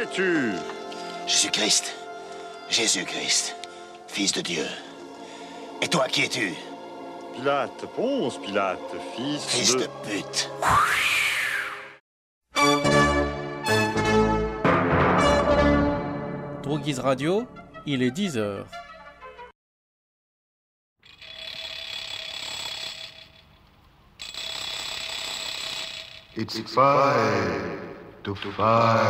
es-tu? Jésus-Christ. Jésus-Christ. Fils de Dieu. Et toi, qui es-tu? Pilate, Ponce Pilate, Fils de pute. Droguise Radio, il est 10h. It's 5 to 5.